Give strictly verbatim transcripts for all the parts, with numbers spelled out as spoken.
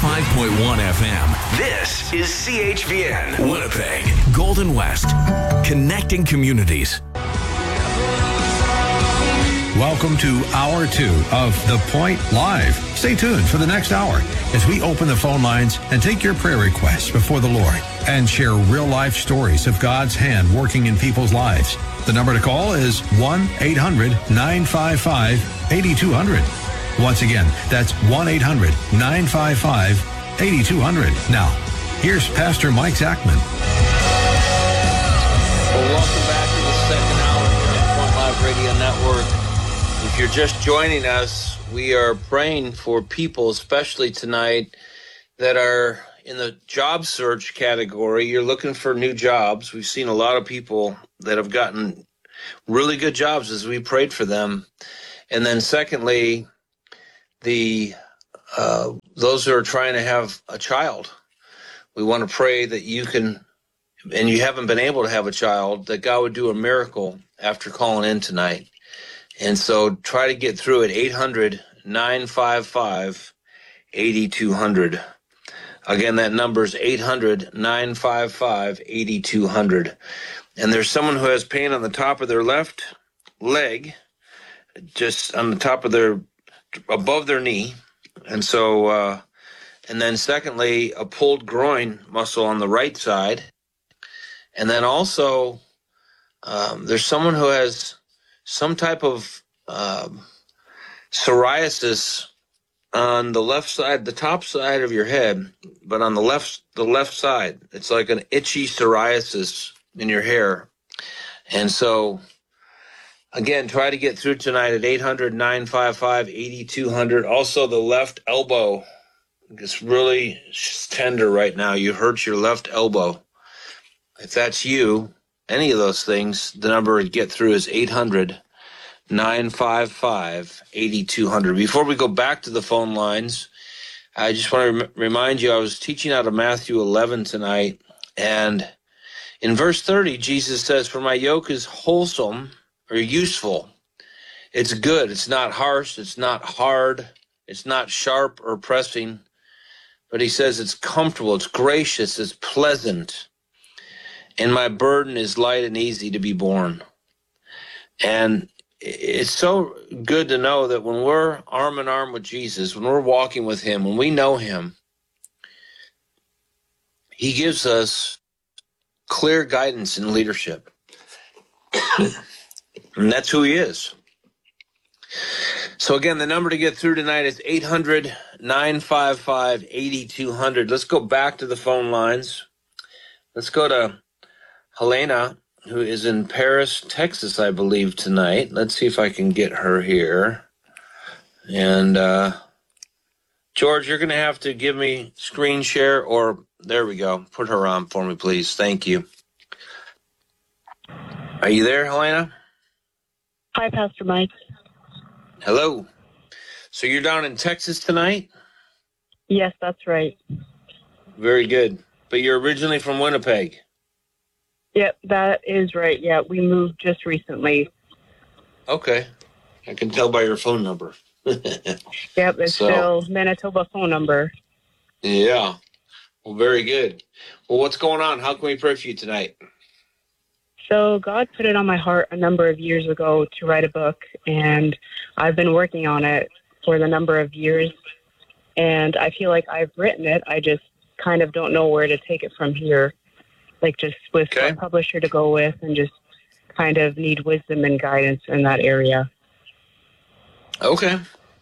ninety-five point one F M. This is C H V N, Winnipeg, Golden West, connecting communities. Welcome to Hour two of The Point Live. Stay tuned for the next hour as we open the phone lines and take your prayer requests before the Lord and share real-life stories of God's hand working in people's lives. The number to call is one eight hundred nine five five eight two zero zero. Once again, that's one eight hundred nine five five eight two zero zero. Now, here's Pastor Mike Zachman. Well, welcome back to the second hour of the Point Live Radio Network. If you're just joining us, we are praying for people, especially tonight, that are in the job search category. You're looking for new jobs. We've seen a lot of people that have gotten really good jobs as we prayed for them. And then secondly, the uh, those who are trying to have a child. We want to pray that you can, and you haven't been able to have a child, that God would do a miracle after calling in tonight. And so try to get through at eight hundred nine five five eight two zero zero. Again, that number is eight hundred nine five five eight two zero zero. And there's someone who has pain on the top of their left leg, just on the top of their, above their knee. And so, uh, and then secondly, a pulled groin muscle on the right side. And then also, um, there's someone who has some type of um, psoriasis on the left side, the top side of your head, but on the left, the left side, it's like an itchy psoriasis in your hair. And so, again, try to get through tonight at eight hundred nine five five eight two zero zero. Also, the left elbow is really tender right now. You hurt your left elbow. If that's you, any of those things, the number to get through is eight hundred nine five five eight two zero zero. Before we go back to the phone lines, I just want to rem- remind you, I was teaching out of Matthew eleven tonight, and in verse thirty, Jesus says, "For my yoke is wholesome," or useful. It's good. It's not harsh. It's not hard. It's not sharp or pressing. But he says it's comfortable. It's gracious. It's pleasant. And my burden is light and easy to be borne. And it's so good to know that when we're arm in arm with Jesus, when we're walking with him, when we know him, he gives us clear guidance and leadership. And that's who he is. So again, the number to get through tonight is eight hundred nine five five eight two zero zero. Let's go back to the phone lines. Let's go to Helena, who is in Paris, Texas, I believe, tonight. Let's see if I can get her here. And uh, George, you're going to have to give me screen share, or there we go. Put her on for me, please. Thank you. Are you there, Helena? Hi, Pastor Mike. Hello. So you're down in Texas tonight? Yes, that's right. Very good. But you're originally from Winnipeg? Yep, that is right. Yeah, we moved just recently. Okay. I can tell by your phone number. Yep, it's so, still Manitoba phone number. Yeah. Well, very good. Well, what's going on? How can we pray for you tonight? So God put it on my heart a number of years ago to write a book, and I've been working on it for the number of years, and I feel like I've written it. I just kind of don't know where to take it from here, like just with okay. a publisher to go with, and just kind of need wisdom and guidance in that area. Okay.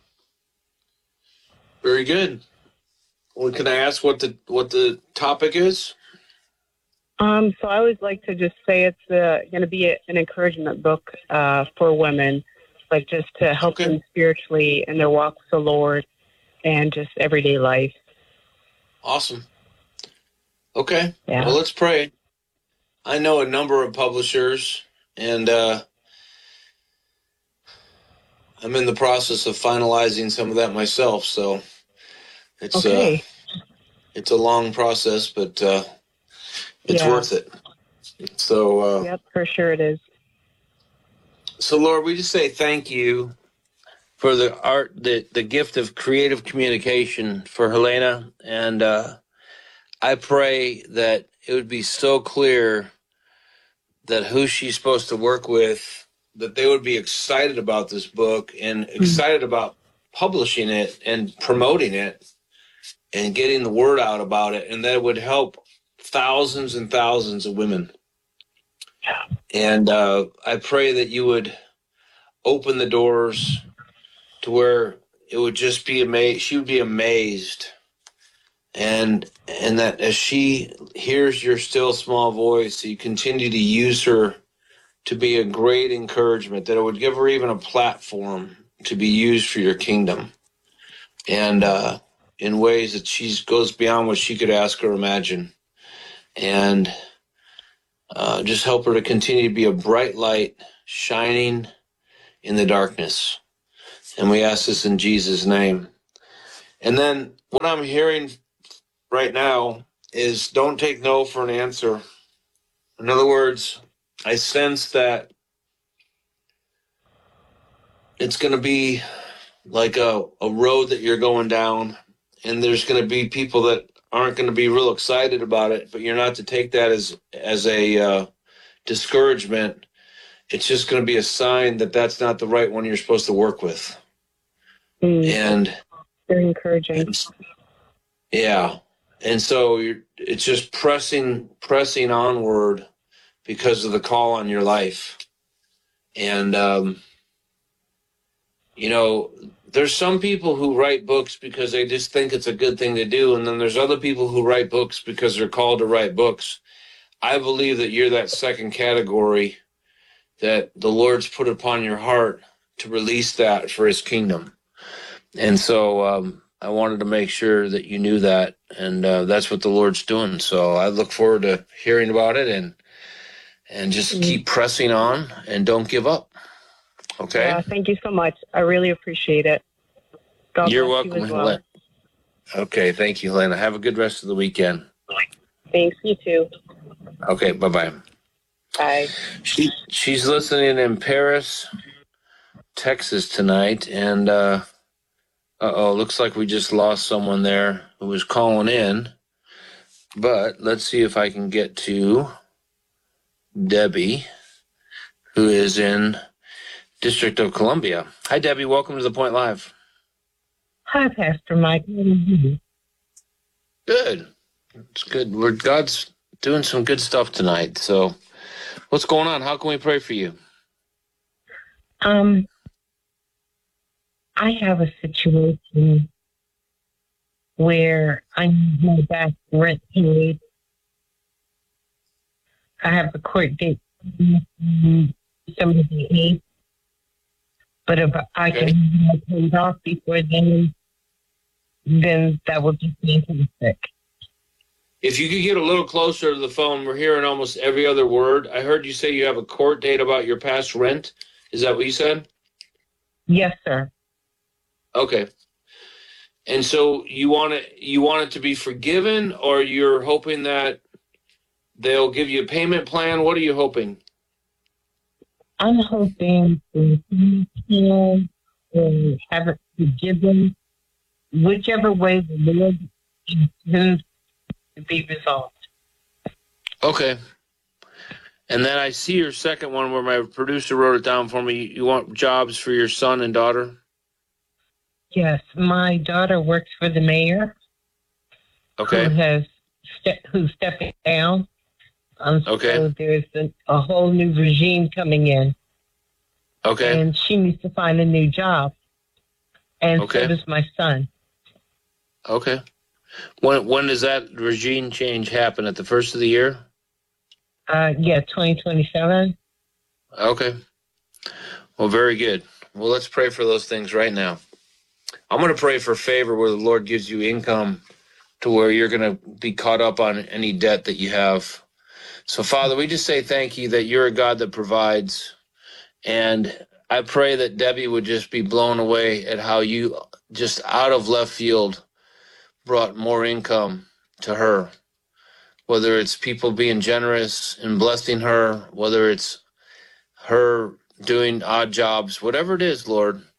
Very good. Well, can I ask what the what the topic is? Um, so I always like to just say it's uh, going to be a, an encouragement book uh, for women, like just to help okay. them spiritually in their walk with the Lord and just everyday life. Awesome. Okay. Yeah. Well, let's pray. I know a number of publishers, and uh, I'm in the process of finalizing some of that myself. So it's okay. uh, it's a long process, but uh, it's yeah. worth it. So uh, yep, for sure it is. So Lord, we just say thank you for the art, the, the gift of creative communication for Helena. And uh, I pray that it would be so clear that who she's supposed to work with, that they would be excited about this book and excited mm-hmm. about publishing it and promoting it and getting the word out about it. And that would help thousands and thousands of women. Yeah. And uh, I pray that you would open the doors to where it would just be amazed. She would be amazed. And and that as she hears your still small voice, you continue to use her to be a great encouragement, that it would give her even a platform to be used for your kingdom. And uh, in ways that she goes beyond what she could ask or imagine. And uh, just help her to continue to be a bright light shining in the darkness. And we ask this in Jesus' name. And then what I'm hearing right now is don't take no for an answer. In other words, I sense that it's going to be like a, a road that you're going down, and there's going to be people that aren't going to be real excited about it, but you're not to take that as, as a uh, discouragement. It's just going to be a sign that that's not the right one you're supposed to work with. Mm, and very encouraging. And, yeah. And so you're, it's just pressing, pressing onward because of the call on your life. And, um, you know, there's some people who write books because they just think it's a good thing to do. And then there's other people who write books because they're called to write books. I believe that you're that second category, that the Lord's put upon your heart to release that for his kingdom. And so um, I wanted to make sure that you knew that, and uh, that's what the Lord's doing. So I look forward to hearing about it, and and just keep pressing on and don't give up. Okay? Uh, thank you so much. I really appreciate it. God You're bless welcome, you as well. Helena. Okay, thank you, Helena. Have a good rest of the weekend. Thanks, you too. Okay, bye-bye. Bye. She, she's listening in Paris, Texas tonight, and uh, uh-oh, looks like we just lost someone there who was calling in. But let's see if I can get to Debbie, who is in District of Columbia. Hi, Debbie. Welcome to The Point Live. Hi, Pastor Mike. Good. It's good. We're, God's doing some good stuff tonight. So what's going on? How can we pray for you? Um, I have a situation where I need my back rent paid. I have a court date December the eighth. But if I Okay. can have it paid off before then, then that would be fantastic. If you could get a little closer to the phone, we're hearing almost every other word. I heard you say you have a court date about your past rent. Is that what you said? Yes, sir. Okay. And so you want it, you want it to be forgiven, or you're hoping that they'll give you a payment plan? What are you hoping? I'm hoping to heal or have it forgiven, whichever way the Lord intends to be resolved. Okay. And then I see your second one where my producer wrote it down for me. You want jobs for your son and daughter? Yes, my daughter works for the mayor. Okay. Who has ste- who's stepping down. Um, Okay. So there's a, a whole new regime coming in. Okay. And she needs to find a new job. And Okay. so does my son. Okay. When when does that regime change happen? At the first of the year? Uh, yeah, twenty twenty-seven. Okay. Well, very good. Well, let's pray for those things right now. I'm going to pray for favor where the Lord gives you income to where you're going to be caught up on any debt that you have. So, Father, we just say thank you that you're a God that provides. And I pray that Debbie would just be blown away at how you just out of left field brought more income to her. Whether it's people being generous and blessing her, whether it's her doing odd jobs, whatever it is, Lord,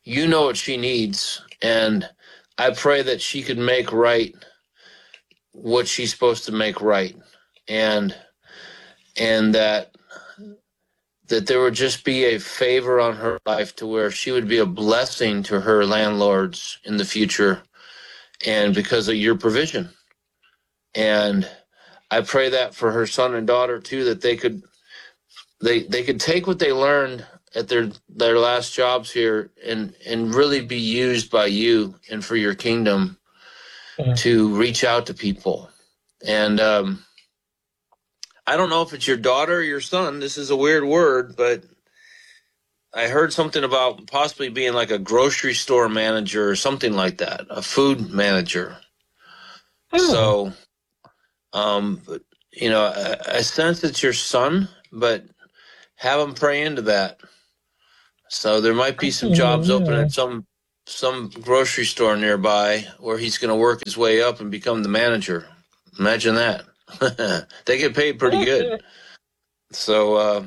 you know what she needs, and I pray that she could make right what she's supposed to make right, and and that that there would just be a favor on her life to where she would be a blessing to her landlords in the future, and because of your provision. And I pray that for her son and daughter too, that they could they they could take what they learned at their their last jobs here and and really be used by you and for your kingdom yeah. to reach out to people. And um I don't know if it's your daughter or your son. This is a weird word, but I heard something about possibly being like a grocery store manager or something like that, a food manager. Oh. So, um, you know, I, I sense it's your son, but have him pray into that. So there might be some jobs open at some some grocery store nearby where he's going to work his way up and become the manager. Imagine that. They get paid pretty good. So, uh,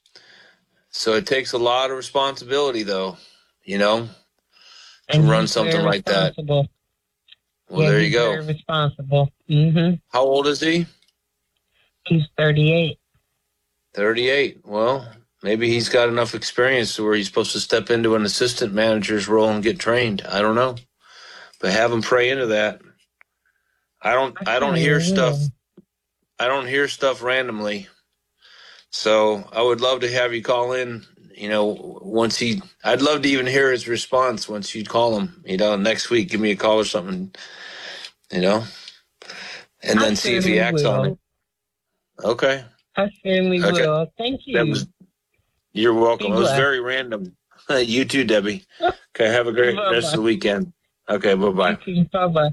so it takes a lot of responsibility, though, you know, to and run something like that. Well, yeah, there you go. Very responsible. Mm-hmm. How old is he? He's thirty-eight. thirty-eight. Well, maybe he's got enough experience to where he's supposed to step into an assistant manager's role and get trained. I don't know, but have him pray into that. I don't. I don't hear stuff. I don't hear stuff randomly. So I would love to have you call in, you know, once he, I'd love to even hear his response once you call him, you know, next week, give me a call or something, you know, and then see if he acts on it. Okay. I certainly okay. will. Thank you. That was, you're welcome. It was very random. You too, Debbie. Okay. Have a great Bye-bye. rest of the weekend. Okay. Bye-bye. Bye-bye.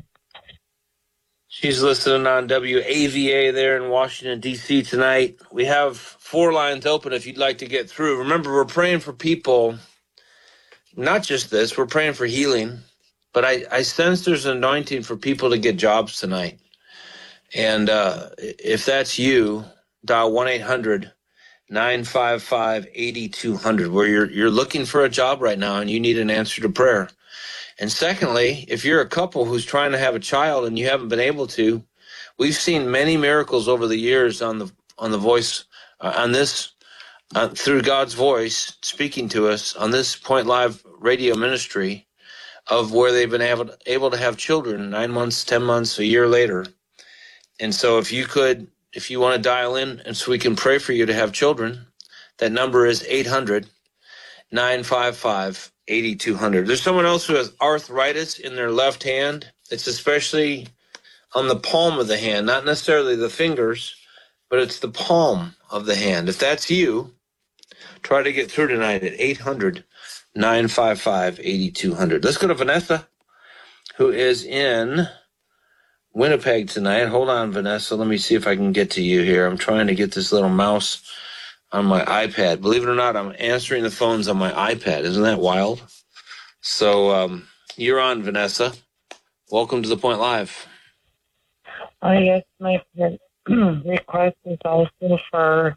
She's listening on W A V A there in Washington, D C tonight. We have four lines open if you'd like to get through. Remember, we're praying for people, not just this, we're praying for healing, but I, I sense there's an anointing for people to get jobs tonight. And uh, if that's you, dial one eight hundred nine five five eight two zero zero, where you're, you're looking for a job right now and you need an answer to prayer. And secondly, if you're a couple who's trying to have a child and you haven't been able to, we've seen many miracles over the years on the on the voice, uh, on this, uh, through God's voice speaking to us on this Point Live radio ministry, of where they've been able to, able to have children nine months, ten months, a year later. And so if you could, if you want to dial in and so we can pray for you to have children, that number is eight hundred nine five five eight two zero zero. There's someone else who has arthritis in their left hand. It's especially on the palm of the hand, not necessarily the fingers, but it's the palm of the hand. If that's you, try to get through tonight at eight hundred nine five five eight two zero zero. Let's go to Vanessa, who is in Winnipeg tonight. Hold on, Vanessa. Let me see if I can get to you here. I'm trying to get this little mouse on my iPad. Believe it or not, I'm answering the phones on my iPad. Isn't that wild? So um, you're on, Vanessa. Welcome to the Point Live. Oh, yes, my request is also for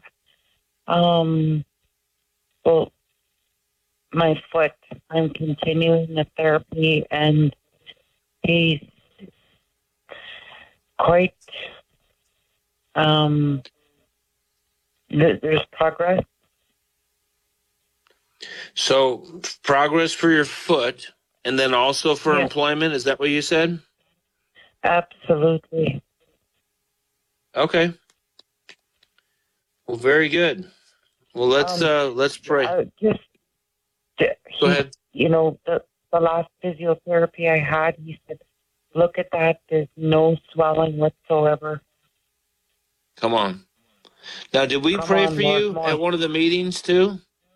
um, well, my foot. I'm continuing the therapy, and he's quite... Um, There's progress. So progress for your foot and then also for yes. employment. Is that what you said? Absolutely. Okay. Well, very good. Well, let's um, uh, let's pray. Uh, just, Go he, ahead. You know, the, the last physiotherapy I had, he said, look at that. There's no swelling whatsoever. Come on. Now, did we Come pray on, for Lord, you Lord. at one of the meetings too?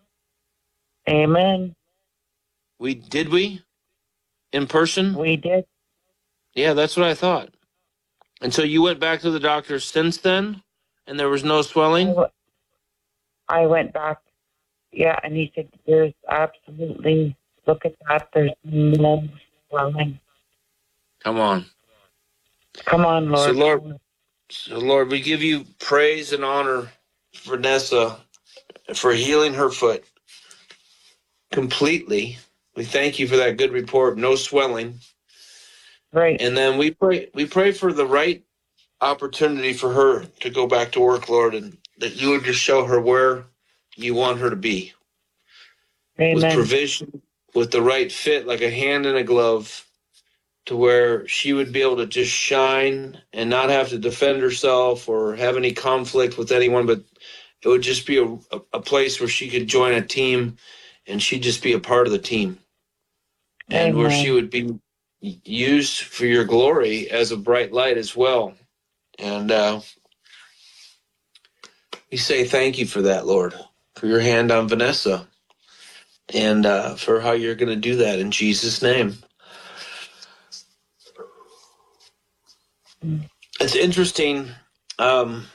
Amen. We did we? In person? We did. Yeah, that's what I thought. And so you went back to the doctor since then, and there was no swelling? I, w- I went back, yeah, and he said, there's absolutely, look at that, there's no swelling. Come on. Come on, Lord. So, Lord, so Lord, we give you praise and honor for Vanessa for healing her foot completely We thank you for that good report. No swelling. Right. And then we pray we pray for the right opportunity for her to go back to work, Lord, and that you would just show her where you want her to be. Amen. With provision, with the right fit, like a hand in a glove, to where she would be able to just shine and not have to defend herself or have any conflict with anyone, but it would just be a, a, a place where she could join a team and she'd just be a part of the team. And Amen. where she would be used for your glory as a bright light as well. And uh, we say thank you for that, Lord, for your hand on Vanessa and uh, for how you're going to do that in Jesus' name. It's interesting. Um,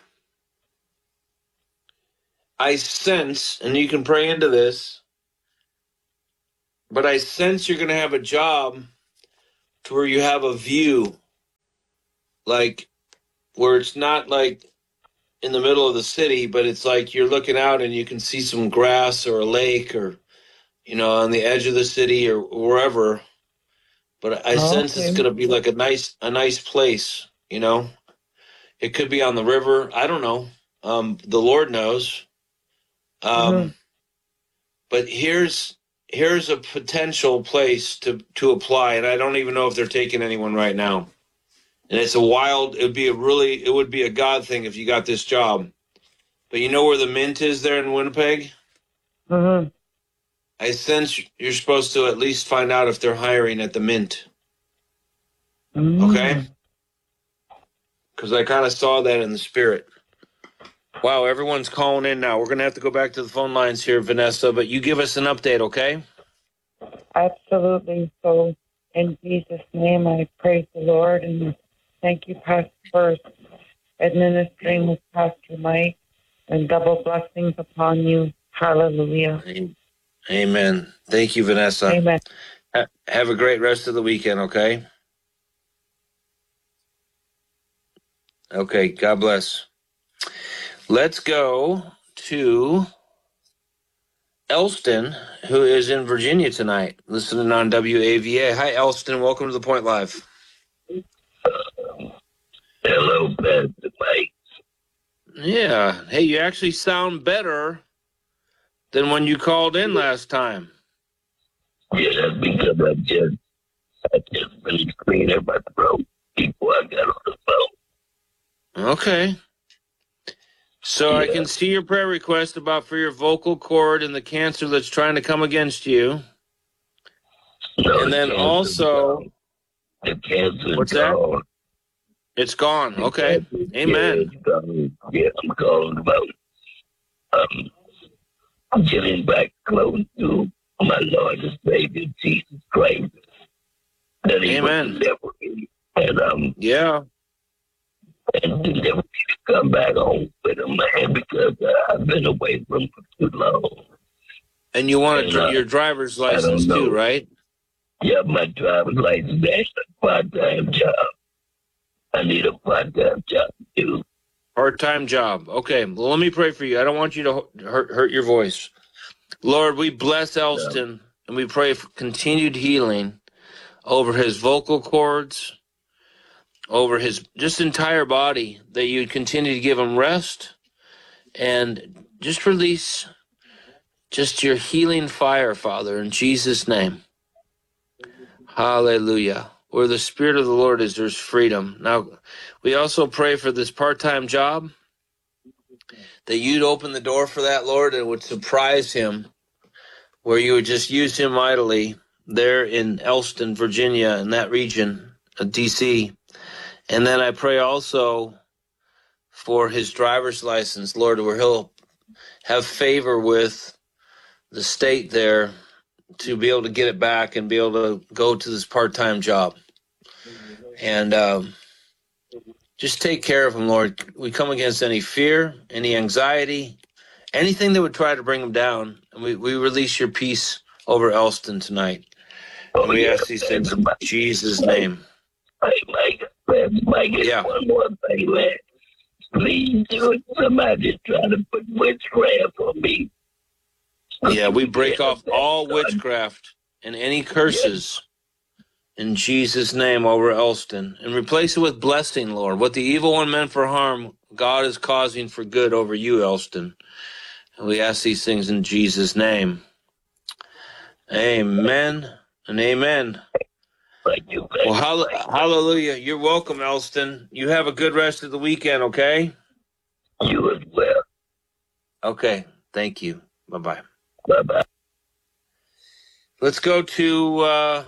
I sense, and you can pray into this, but I sense you're going to have a job to where you have a view, like where it's not like in the middle of the city, but it's like you're looking out and you can see some grass or a lake or, you know, on the edge of the city or wherever. But I Oh, sense okay. it's going to be like a nice, a nice place, you know. It could be on the river. I don't know. Um, the Lord knows. Um, Mhm. But here's here's a potential place to, to apply, and I don't even know if they're taking anyone right now. And it's a wild. It would be a really. It would be a God thing if you got this job. But you know where the Mint is there in Winnipeg? Mm-hmm. I sense you're supposed to at least find out if they're hiring at the Mint. Mm-hmm. Okay? Because I kind of saw that in the spirit. Wow, everyone's calling in now. We're going to have to go back to the phone lines here, Vanessa, but you give us an update, okay? Absolutely. So, in Jesus' name, I praise the Lord and thank you, Pastor, for administering with Pastor Mike, and double blessings upon you. Hallelujah. Amen. Thank you, Vanessa. Amen. Ha- have a great rest of the weekend, okay? Okay, God bless. Let's go to Elston, who is in Virginia tonight, listening on W A V A. Hi, Elston. Welcome to The Point Live. Hello, Pastor Mike. Yeah. Hey, you actually sound better than when you called in last time. Yeah, that's because I just, I just finished cleaning my throat before I got on the phone. Okay. So Yeah. I can see your prayer request about for your vocal cord and the cancer that's trying to come against you. No, And the then cancer's also, gone. The cancer's what's that? gone. It's gone. The Okay. cancer- Amen. Yeah, it's gone. Yeah, I'm calling about um, getting back close to my Lord and Savior, Jesus Christ. That he Amen. would deliver me. And, um, Yeah. and deliver me to come back home with him, man, because uh, I've been away from him for too long. And you want a, And, uh, your driver's I don't license know. too, right? Yeah, my driver's license, that's a part-time job. I need a part-time job, too. Part-time job. Okay. Well, let me pray for you. I don't want you to ho- hurt, hurt your voice. Lord, we bless Elston and we pray for continued healing over his vocal cords, over his just entire body, that you continue to give him rest and just release just your healing fire, Father, in Jesus' name. Hallelujah. Where the Spirit of the Lord is, there's freedom. Now, we also pray for this part-time job, that you'd open the door for that, Lord, and it would surprise him, where you would just use him mightily there in Elston, Virginia, in that region of D C. And then I pray also for his driver's license, Lord, where he'll have favor with the state there to be able to get it back and be able to go to this part-time job. And um, just take care of him, Lord. We come against any fear, any anxiety, anything that would try to bring him down. And we, we release your peace over Elston tonight. Oh, And we yeah, ask these things in Mike, Jesus' name. Mike, Mike, Pastor Mike, Yeah. one more thing, man. Please do it. Somebody's trying to put witchcraft on me. Yeah, we break Yeah, off all God. witchcraft and any curses in Jesus' name over Elston, and replace it with blessing, Lord. What the evil one meant for harm, God is causing for good over you, Elston. And we ask these things in Jesus' name. Amen and amen. Thank you. Thank Well, you, hall- thank you. hallelujah. You're welcome, Elston. You have a good rest of the weekend, okay? You as well. Okay. Thank you. Bye-bye. Bye-bye. Let's go to uh,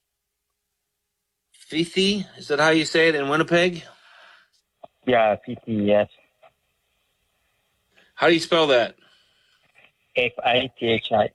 Fifi. Is that how you say it in Winnipeg? Yeah, fifty, yes. How do you spell that? F I T H I.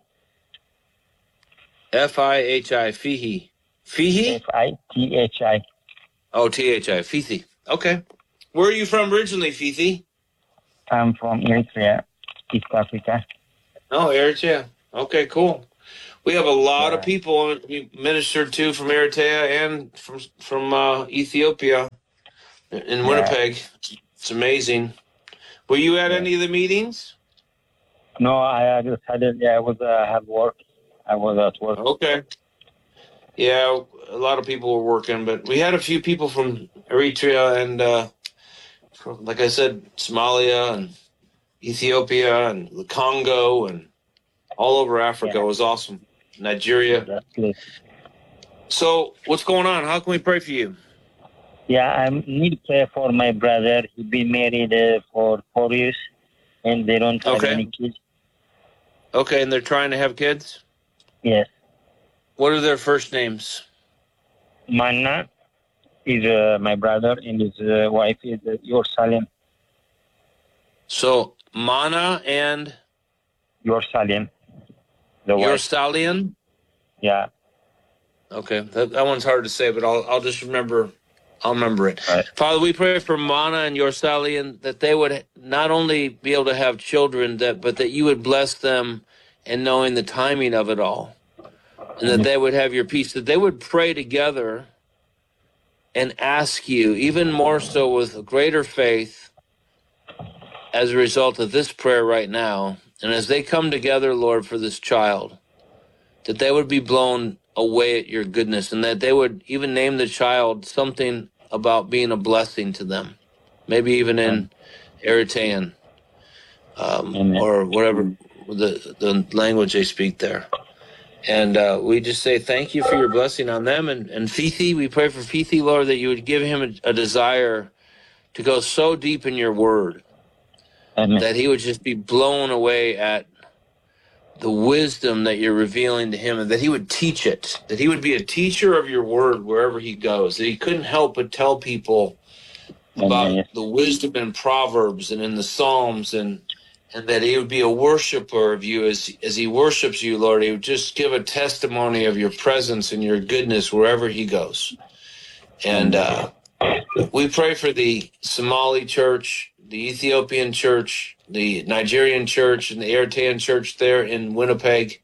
F I H I. Fihi. Fihi? F I T H I. Oh, T H I. Fifi. Okay. Where are you from originally, Fifi? I'm from Eritrea, East Africa. Oh, Eritrea. Okay, cool. We have a lot Yeah. of people we ministered to from Eritrea and from from uh, Ethiopia in Yeah. Winnipeg. It's amazing. Were you at Yeah. any of the meetings? No, I, I just had it. Yeah, I was uh, had work. I was at work. Okay. Yeah, a lot of people were working, but we had a few people from Eritrea and, uh, from, like I said, Somalia and Ethiopia and the Congo and all over Africa. Yeah. It was awesome. Nigeria. That's good. So, what's going on? How can we pray for you? Yeah, I need prayer for my brother. He's been married uh, for four years, and they don't have Okay. any kids. Okay, and they're trying to have kids? Yes. What are their first names? Manna is uh, my brother, and his uh, wife is uh, Yorsalim. So, Mana and Yorsalim. The your wife. stallion? Yeah. Okay, that, that one's hard to say, but I'll I'll just remember. I'll remember it. Right. Father, we pray for Mana and your stallion that they would not only be able to have children, that but that you would bless them in knowing the timing of it all, and that they would have your peace. That they would pray together and ask you, even more so with greater faith, as a result of this prayer right now, and as they come together, Lord, for this child, that they would be blown away at your goodness, and that they would even name the child something about being a blessing to them, maybe even in Eritrean um, Amen. or whatever the, the language they speak there. And uh, we just say thank you for your blessing on them. And, and Fifi, we pray for Fifi, Lord, that you would give him a, a desire to go so deep in your word, Amen. that he would just be blown away at the wisdom that you're revealing to him, and that he would teach it, that he would be a teacher of your word wherever he goes, that he couldn't help but tell people about Amen. the wisdom in Proverbs and in the Psalms, and and that he would be a worshiper of you as, as he worships you, Lord. He would just give a testimony of your presence and your goodness wherever he goes. And uh, we pray for the Somali church, the Ethiopian church, the Nigerian church, and the Eritrean church there in Winnipeg,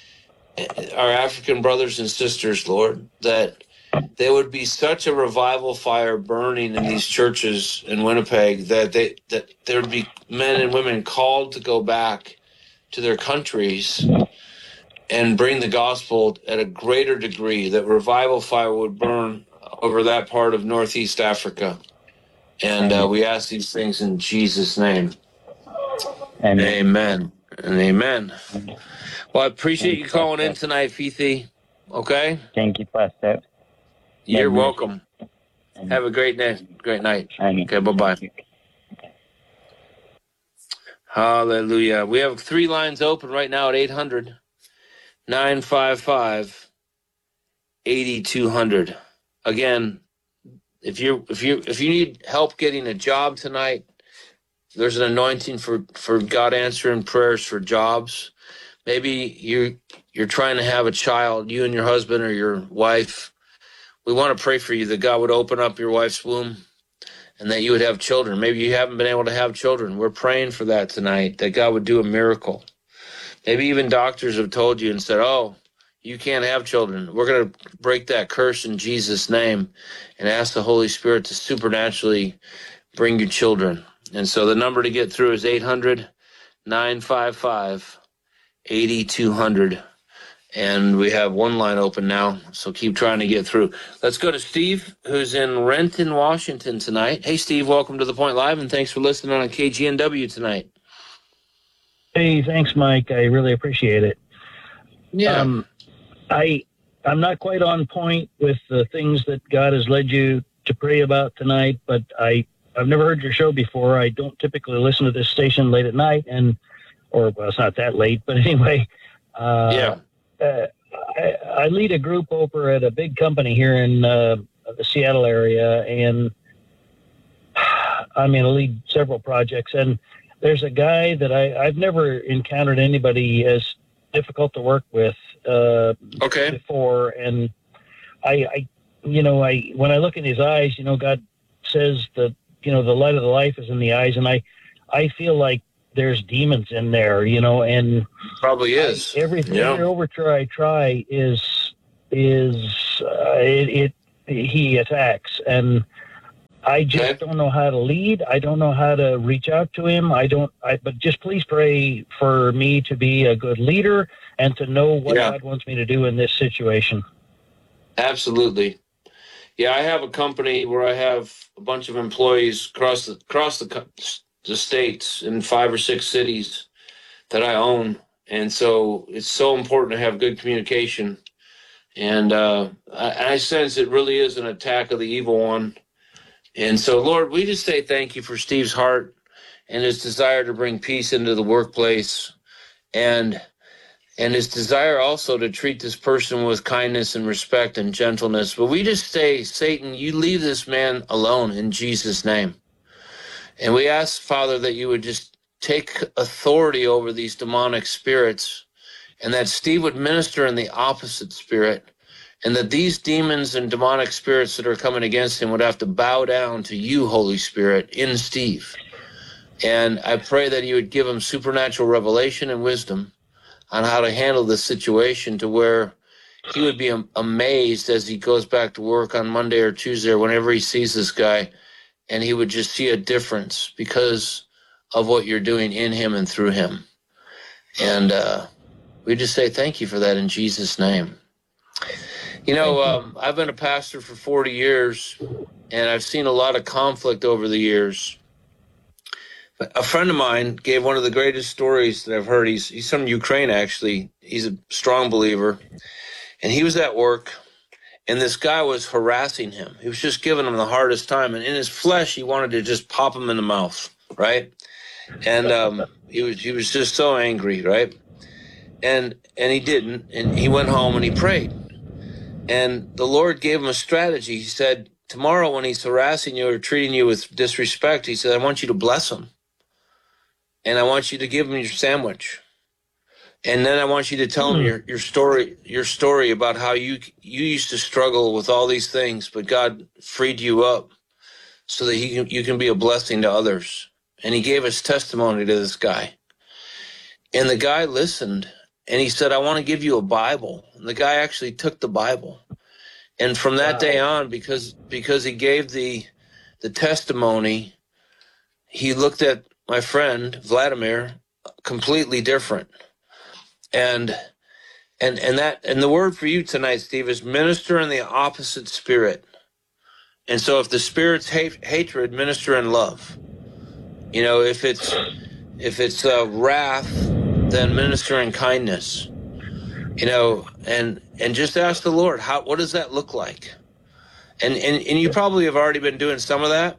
our African brothers and sisters, Lord, that there would be such a revival fire burning in these churches in Winnipeg that they that there would be men and women called to go back to their countries and bring the gospel at a greater degree, that revival fire would burn over that part of Northeast Africa. And uh, we ask these things in Jesus' name. Amen. Amen and amen. Well, I appreciate you calling in tonight, Fifi. Okay? Thank you, Pastor. You're Amen. welcome. Have a great night. Great night. Amen. Okay, bye-bye. Thank you. Hallelujah. We have three lines open right now at eight hundred, nine five five, eight two zero zero. Again, if you if you if you need help getting a job tonight, there's an anointing for, for God answering prayers for jobs. Maybe you you're trying to have a child, you and your husband or your wife. We want to pray for you that God would open up your wife's womb and that you would have children. Maybe you haven't been able to have children. We're praying for that tonight, that God would do a miracle. Maybe even doctors have told you and said, oh, you can't have children. We're going to break that curse in Jesus' name and ask the Holy Spirit to supernaturally bring you children. And so the number to get through is eight hundred, nine five five, eight two zero zero. and we have one line open now, so keep trying to get through. Let's go to Steve, who's in Renton, Washington tonight. Hey, Steve, welcome to The Point Live, and thanks for listening on K G N W tonight. Hey, thanks, Mike. I really appreciate it. Yeah. Um, I, I'm not quite on point with the things that God has led you to pray about tonight, but I, I've never heard your show before. I don't typically listen to this station late at night, and or, well, it's not that late, but anyway. Uh, yeah. Uh, I, I lead a group over at a big company here in uh, the Seattle area, and I mean, I lead several projects, and there's a guy that I, I've never encountered anybody as difficult to work with uh, okay. before, and I, I, you know, I when I look in his eyes, you know, God says that, you know, the light of the life is in the eyes, and I, I feel like there's demons in there, you know, and probably is. I, everything, yeah. every overture I try is is uh, it, it he attacks, and I just okay. don't know how to lead. I don't know how to reach out to him. I don't. I but just please pray for me to be a good leader and to know what yeah. God wants me to do in this situation. Absolutely. Yeah, I have a company where I have a bunch of employees across the across the. the states in five or six cities that I own. And so it's so important to have good communication. And uh, I, I sense it really is an attack of the evil one. And so, Lord, we just say thank you for Steve's heart and his desire to bring peace into the workplace, and and his desire also to treat this person with kindness and respect and gentleness. But we just say, Satan, you leave this man alone in Jesus' name. And we ask, Father, that you would just take authority over these demonic spirits, and that Steve would minister in the opposite spirit, and that these demons and demonic spirits that are coming against him would have to bow down to you, Holy Spirit, in Steve. And I pray that you would give him supernatural revelation and wisdom on how to handle this situation, to where he would be amazed as he goes back to work on Monday or Tuesday or whenever he sees this guy, and he would just see a difference because of what you're doing in him and through him. And uh, we just say thank you for that in Jesus' name. You know, um, I've been a pastor for forty years, and I've seen a lot of conflict over the years. A friend of mine gave one of the greatest stories that I've heard. He's, he's from Ukraine, actually. He's a strong believer. And he was at work, and this guy was harassing him. He was just giving him the hardest time. And in his flesh, he wanted to just pop him in the mouth, right? And um, he was he was just so angry, right? And and he didn't. And he went home and he prayed. And the Lord gave him a strategy. He said, tomorrow when he's harassing you or treating you with disrespect, he said, I want you to bless him. And I want you to give him your sandwich. And then I want you to tell him your, your story, your story about how you you used to struggle with all these things, but God freed you up so that he can, you can be a blessing to others. And he gave his testimony to this guy. And the guy listened, and he said, I want to give you a Bible. And the guy actually took the Bible. And from that wow. day on, because because he gave the the testimony, he looked at my friend, Vladimir, completely different. And and and that and the word for you tonight, Steve, is minister in the opposite spirit. And so if the spirit's hate, hatred, minister in love. You know, if it's if it's uh, wrath, then minister in kindness. You know, and and just ask the Lord, how what does that look like? And and, and you probably have already been doing some of that.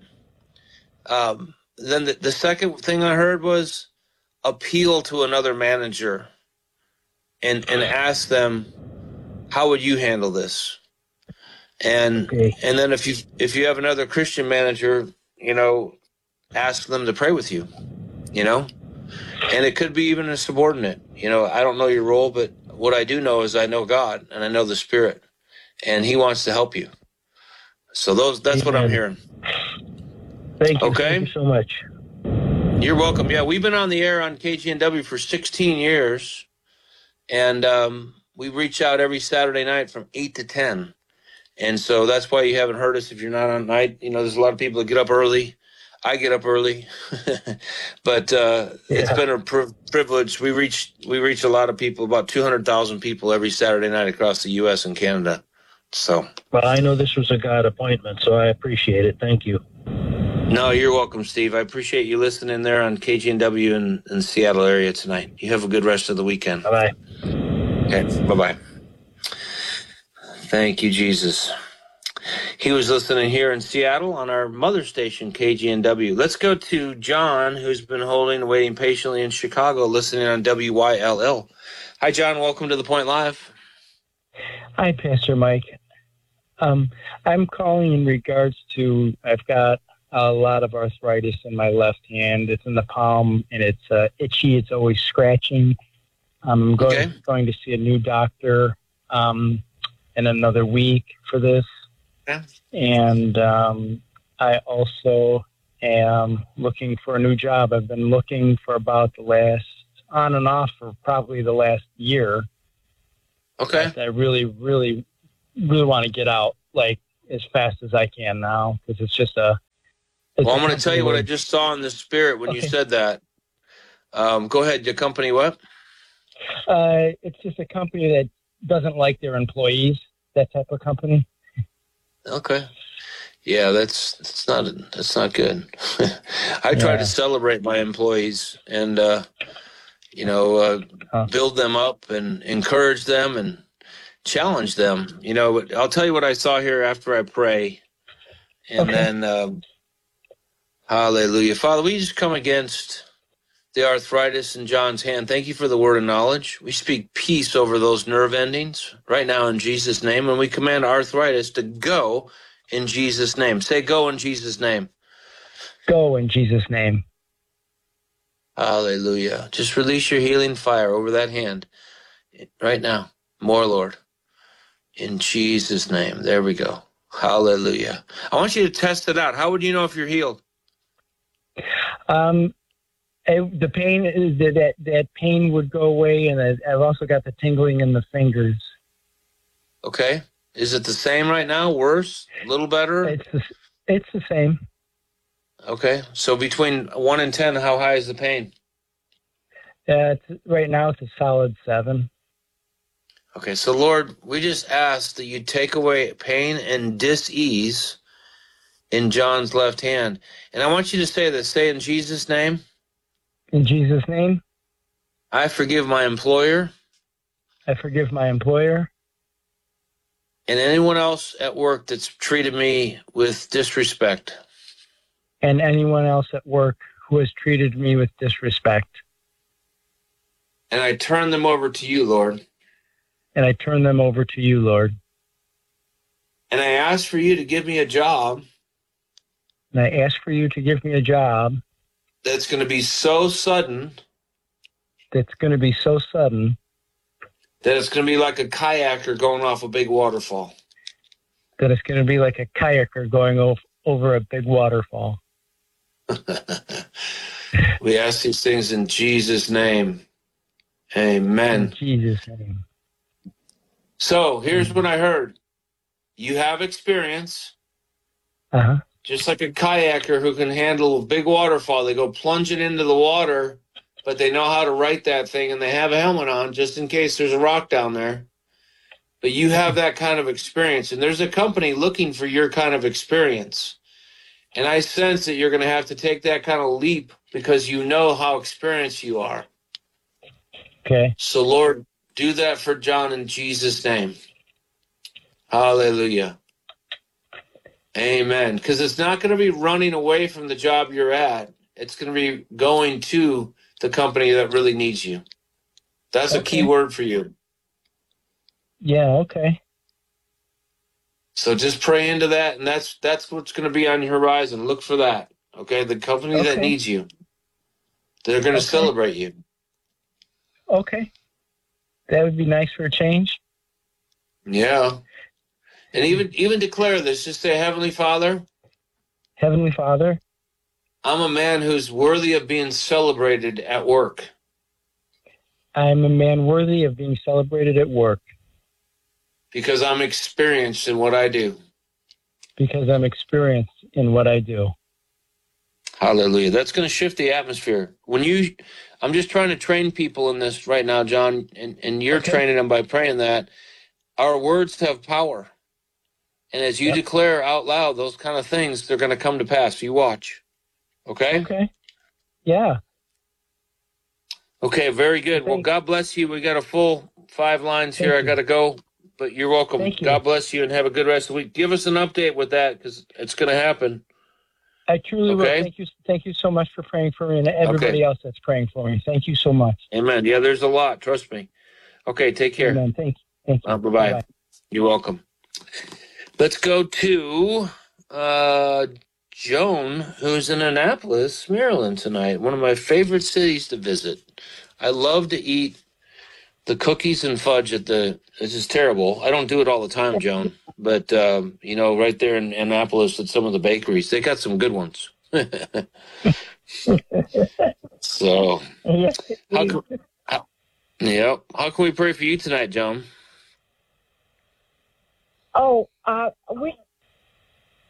Um, then the, the second thing I heard was appeal to another manager. And and ask them, how would you handle this? And okay. and then if you if you have another Christian manager, you know, ask them to pray with you, you know. And it could be even a subordinate. You know, I don't know your role, but what I do know is I know God and I know the Spirit, and He wants to help you. So those that's Amen. What I'm hearing. Thank you. Okay? Thank you so much. You're welcome. Yeah, we've been on the air on K G N W for sixteen years. And um, we reach out every Saturday night from eight to ten. And so that's why you haven't heard us if you're not on night. You know, there's a lot of people that get up early. I get up early, but uh, Yeah. it's been a pri- privilege. We reach we reach a lot of people, about two hundred thousand people every Saturday night across the U S and Canada. So, Well, I know this was a God appointment, so I appreciate it. Thank you. no, you're welcome, Steve. I appreciate you listening there on K G N W in, in the Seattle area tonight. You have a good rest of the weekend. Bye-bye. Okay, bye-bye. Thank you, Jesus. He was listening here in Seattle on our mother station, K G N W. Let's go to John, who's been holding and waiting patiently in Chicago, listening on W Y L L. Hi, John. Welcome to The Point Live. Hi, Pastor Mike. Um, I'm calling in regards to, I've got a lot of arthritis in my left hand. It's in the palm, and it's uh, itchy. It's always scratching. I'm going, Okay. going to see a new doctor um, in another week for this. Yeah. And um, I also am looking for a new job. I've been looking for about the last, on and off for probably the last year. Okay. But I really, really, really want to get out like as fast as I can now because it's just a. It's Well, I'm a going to tell you what I company just saw in the spirit when you Okay. said that. Um, go ahead. Your company what? where, Uh, it's just a company that doesn't like their employees. That type of company. Okay. Yeah, that's that's not that's not good. I try Yeah. to celebrate my employees and uh, you know uh, Huh. build them up and encourage them and challenge them. You know, I'll tell you what I saw here after I pray, and Okay. then um, hallelujah, Father. We just come against the arthritis in John's hand. Thank you for the word of knowledge. We speak peace over those nerve endings right now in Jesus' name, and we command arthritis to go in Jesus' name. Say go in Jesus' name. Go in Jesus' name. Hallelujah. Just release your healing fire over that hand right now. More, Lord. In Jesus' name. There we go. Hallelujah. I want you to test it out. How would you know if you're healed? Um, it, the pain is that, that that pain would go away, and I, I've also got the tingling in the fingers. Okay. Is it the same right now? Worse? A little better? It's the, it's the same. Okay. So between one and ten, how high is the pain? Uh, it's, right now, it's a solid seven. Okay. So, Lord, we just ask that you take away pain and dis-ease in John's left hand. And I want you to say this. Say in Jesus' name, In Jesus' name, I forgive my employer I forgive my employer and anyone else at work that's treated me with disrespect. and anyone else at work who has treated me with disrespect. And I turn them over to you, Lord. And I turn them over to you, Lord. And I ask for you to give me a job And I ask for you to give me a job that's going to be so sudden that's going to be so sudden that it's going to be like a kayaker going off a big waterfall. that it's going to be like a kayaker going over, over a big waterfall. We ask these things in Jesus' name. In Amen. Jesus' name. So here's what I heard. You have experience, Uh-huh. just like a kayaker who can handle a big waterfall. They go plunging into the water, but they know how to right that thing, and they have a helmet on just in case there's a rock down there. But you have that kind of experience, and there's a company looking for your kind of experience. And I sense that you're going to have to take that kind of leap because you know how experienced you are. Okay. So, Lord, do that for John in Jesus' name. Hallelujah. Amen. Because it's not going to be running away from the job you're at. It's going to be going to the company that really needs you. That's a key Okay. word for you. Yeah, okay. So just pray into that, and that's that's what's going to be on your horizon. Look for that, okay? The company that Okay. needs you. They're going to Okay. celebrate you. Okay. That would be nice for a change. Yeah. And even even declare this. Just say, Heavenly Father, Heavenly Father, I'm a man who's worthy of being celebrated at work. I'm a man worthy of being celebrated at work Because I'm experienced in what I do. because I'm experienced in what I do. Hallelujah. That's going to shift the atmosphere. When you, I'm just trying to train people in this right now, John, and, and you're Okay. training them by praying that our words have power. And as you Yep. declare out loud those kind of things, they're going to come to pass. You watch. Okay? Okay. Yeah. Okay, very good. Well, Thank- God bless you. We got a full five lines here. Thank I you. got to go, but you're welcome. Thank you. God bless you and have a good rest of the week. Give us an update with that because it's going to happen. I truly will. Okay. Thank you. Thank you so much for praying for me and everybody Okay. else that's praying for me. Thank you so much. Amen. Yeah, there's a lot. Trust me. Okay, take care. Amen. Thank you. Thank you. Uh, bye-bye. Bye-bye. You're welcome. Let's go to uh, Joan, who's in Annapolis, Maryland tonight. One of my favorite cities to visit. I love to eat the cookies and fudge at the, this is terrible. I don't do it all the time, Joan. But, um, you know, right there in Annapolis at some of the bakeries, they got some good ones. So, Yes. how can, how, yeah, how can we pray for you tonight, Joan? Oh, uh, we